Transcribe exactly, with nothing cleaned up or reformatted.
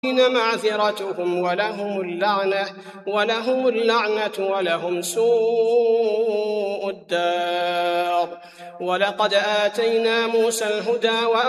معذرتهم ولهم اللعنة ولهم اللعنة ولهم سوء الدار. ولقد آتينا موسى الهدى